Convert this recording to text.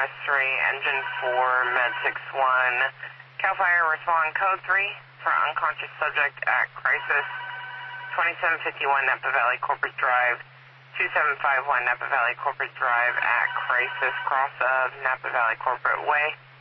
West 3, Engine 4, Med 61. CAL FIRE, respond code 3 for unconscious subject at crisis 2751 Napa Valley Corporate Drive, 2751 Napa Valley Corporate Drive at crisis cross of Napa Valley Corporate Way.